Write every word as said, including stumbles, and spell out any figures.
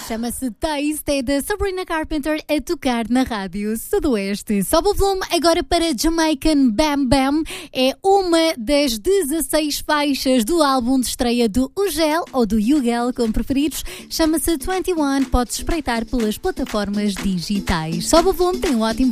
Chama-se Taste, é da Sabrina Carpenter a tocar na Rádio Sudoeste. Sobe o volume agora para Jamaican Bam Bam. É uma das dezasseis faixas do álbum de estreia do Ugel, ou do Ugel, como preferidos. Chama-se vinte e um, pode espreitar pelas plataformas digitais. Sobe o volume, tem um ótimo